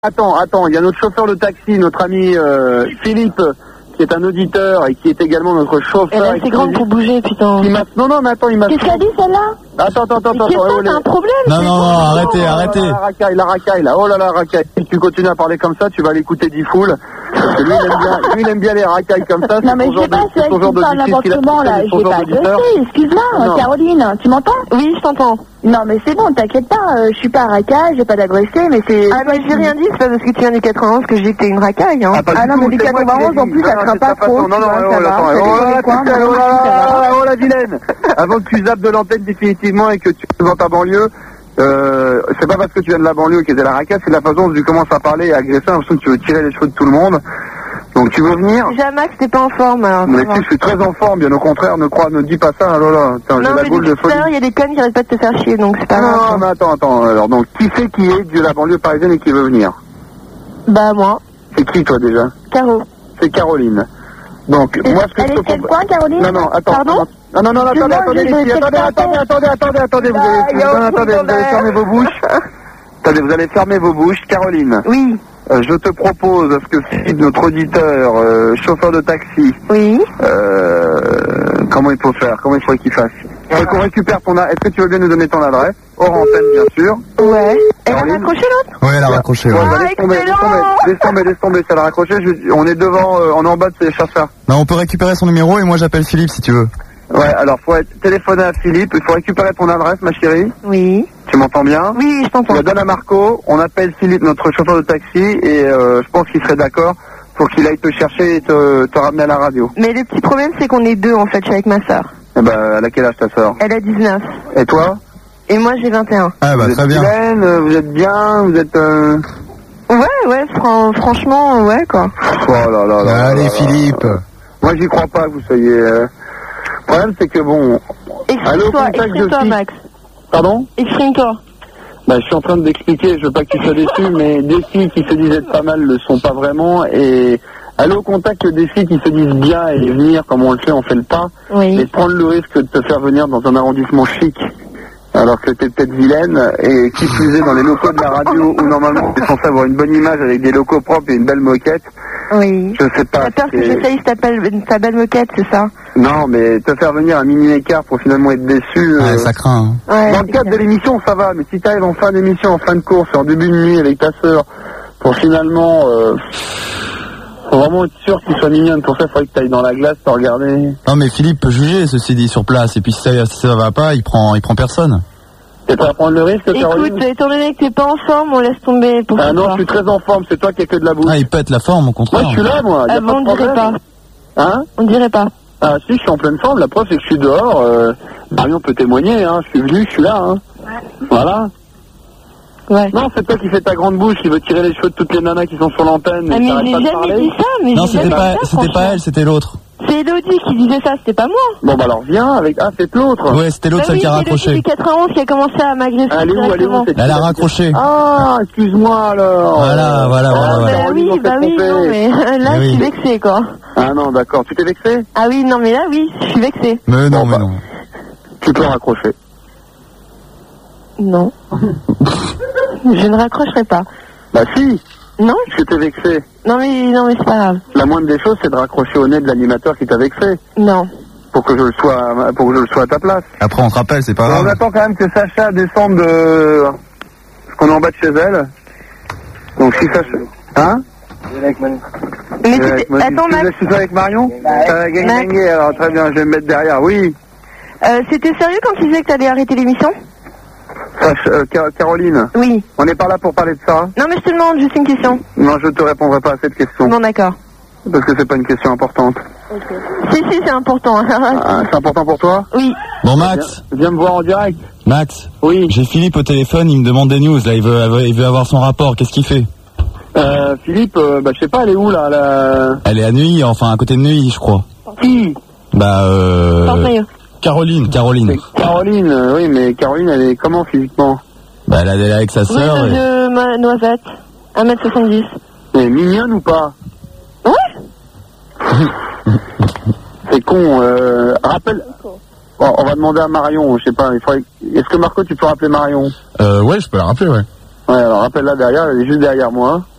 Attends, il y a notre chauffeur de taxi, notre ami Philippe, qui est un auditeur et qui est également notre chauffeur. Elle est assez grande pour bouger, putain. Non, mais attends, il m'a... Qu'est-ce qu'elle dit, celle-là? Attends. Qu'est-ce que t'as un problème? Non, arrêtez. La racaille, là. Oh là là, racaille. Si tu continues à parler comme ça, tu vas l'écouter 10 foules. Parce que lui, il aime bien les racailles comme ça. Non, mais je sais pas, c'est elle qui parle n'importe comment, là. Je vais pas agresser, excuse-moi. Caroline, tu m'entends? Oui, je t'entends. Non, mais c'est bon, t'inquiète pas, je suis pas racaille, j'ai pas d'agresser, mais c'est... Ah, mais j'ai rien dit, c'est pas parce que tu viens du 91 que je dis que t'es une racaille, hein. Ah non, mais du 91, en plus, ça craint pas trop. Non, oh la vilaine. Avant que tu zappes de l'antenne définitivement et que tu es dans ta banlieue, c'est pas parce que tu viens de la banlieue que t'es la racaille, c'est la façon dont tu commences à parler et à agresser, l'impression que tu veux tirer les cheveux de tout le monde. Donc tu veux venir? Déjà Max, t'es pas en forme alors. Mais si, je suis très en forme, bien au contraire, ne dis pas ça, là. J'ai la boule de folie. Il y a des connes qui arrêtent pas de te faire chier, donc c'est pas grave. Non, mais attends, alors donc qui c'est qui est de la banlieue parisienne et qui veut venir? Bah moi. C'est qui toi déjà? Caro. C'est Caroline. Donc moi ce que je te propose... quoi, Caroline? Non, attends. Pardon? Non, attendez, vous allez fermer vos bouches. Attendez, vous allez fermer vos bouches, Caroline. Oui. Je te propose, parce que Philippe, notre auditeur, chauffeur de taxi, oui. Comment il faut faire? Comment il faudrait qu'il fasse? Il faudrait qu'on récupère ton adresse. Est-ce que tu veux bien nous donner ton adresse? Hors antenne, bien sûr. Ouais. Elle a raccroché l'autre? Ouais, elle a raccroché. Ouais. Laisse tomber, ça l'a raccroché. On est devant, on est en bas de ces chasseurs. Non, on peut récupérer son numéro et moi j'appelle Philippe si tu veux. Ouais, alors faut téléphoner à Philippe, il faut récupérer ton adresse, ma chérie. Oui. Tu m'entends bien? Oui, je t'entends. On la donne à Marco, on appelle Philippe, notre chauffeur de taxi, et je pense qu'il serait d'accord pour qu'il aille te chercher et te ramener à la radio. Mais le petit problème, c'est qu'on est deux, en fait, je suis avec ma sœur. Eh ben, elle a quel âge ta sœur? Elle a 19. Et toi? Et moi, j'ai 21. Ah bah très bien. Vous êtes bien, vous êtes... Ouais, franchement, ouais, quoi. Oh là. Allez, Philippe. Moi, j'y crois pas que vous soyez... Le problème, c'est que bon... Exprime-toi, Max. Pardon? Exprime-toi. Bah, je suis en train de t'expliquer, je veux pas que tu sois déçu, mais des filles qui se disent être pas mal le sont pas vraiment, et aller au contact des filles qui se disent bien et venir comme on le fait, on fait le pas, oui. Et prendre le risque de te faire venir dans un arrondissement chic, alors que t'es peut-être vilaine, et qui plus est dans les locaux de la radio, où normalement t'es censé avoir une bonne image avec des locaux propres et une belle moquette. Oui. Je sais pas. T'as peur que j'essaye ta belle moquette, c'est ça? Non, mais te faire venir un mini écart pour finalement être déçu... Ouais, ça craint. Hein. Ouais, dans le cadre de l'émission, ça va, mais si t'arrives en fin d'émission, en fin de course, en début de nuit avec ta sœur, pour finalement... faut vraiment être sûr qu'il soit mignonne. Pour ça, il faudrait que t'ailles dans la glace, te regarder. Non, mais Philippe peut juger, ceci dit, sur place. Et puis si ça va pas, il prend personne. T'es prêt à prendre le risque, Caroline? Écoute, étant donné que t'es pas en forme, on laisse tomber pour Ah non, je suis très en forme, c'est toi qui as que de la bouche. Ah, il pète la forme, au contraire. Moi, je suis là, moi. Ah bon, on dirait pas. Hein? On dirait pas. Ah si, je suis en pleine forme, la preuve c'est que je suis dehors. Marion peut témoigner, hein. Je suis venu, je suis là, hein. Ouais. Voilà. Ouais. Non, c'est toi qui fais ta grande bouche, qui veut tirer les cheveux de toutes les nanas qui sont sur l'antenne. Ah, mais j'ai jamais dit ça, mais non, c'était pas elle, c'était l'autre. C'est Elodie qui disait ça, c'était pas moi. Bon bah alors viens avec... Ah, c'est l'autre. Ouais, c'était l'autre, celle qui a raccroché. C'est Elodie du 91 qui a commencé à m'agresser. Allez où Elle a raccroché. Ah, excuse-moi alors. Voilà. Bah oui, non, mais là, je suis vexée, quoi. Ah non, d'accord. Tu t'es vexé? Ah oui, non, mais là, oui, je suis vexée. Mais non. Tu peux raccrocher. Non. Je ne raccrocherai pas. Bah si. Non? Je t'ai vexé. Non mais c'est pas grave. La moindre des choses, c'est de raccrocher au nez de l'animateur qui t'a vexé. Non. Pour que je le sois à ta place. Après on te rappelle, c'est pas grave. On attend quand même que Sacha descende de... Parce qu'on est en bas de chez elle. Donc si Sacha... Hein? Mais attends, Max. Tu es avec Marion? Gagné, alors très bien, je vais me mettre derrière, oui. C'était sérieux quand tu disais que t'allais arrêter l'émission? Caroline. Oui. On n'est pas là pour parler de ça. Non mais je te demande juste une question. Non, je ne te répondrai pas à cette question. Bon d'accord. Parce que c'est pas une question importante. Ok. Si, c'est important. C'est important pour toi? Oui. Bon Max. Viens me voir en direct. Max. Oui. J'ai Philippe au téléphone, il me demande des news, là, il veut avoir son rapport, qu'est-ce qu'il fait? Philippe, je sais pas, elle est où là? Elle est à Neuilly, enfin à côté de Neuilly, je crois. Qui? Caroline. Caroline, oui, mais Caroline, elle est comment physiquement? Bah elle est avec sa sœur. Oui, de Noisette, 1m70. Elle est mignonne ou pas? Ouais. C'est con, rappelle... Bon, on va demander à Marion, je sais pas, est-ce que Marco, tu peux rappeler Marion? Ouais, je peux la rappeler, ouais. Ouais, alors rappelle-la derrière, elle est juste derrière moi.